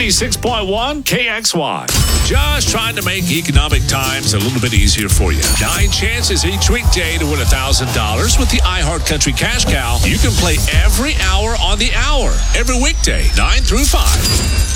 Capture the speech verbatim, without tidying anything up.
ninety-six point one K X Y. Just trying to make economic times a little bit easier for you. Nine chances each weekday to win one thousand dollars with the iHeartCountry Cash Cow. You can play every hour on the hour, every weekday, nine through five.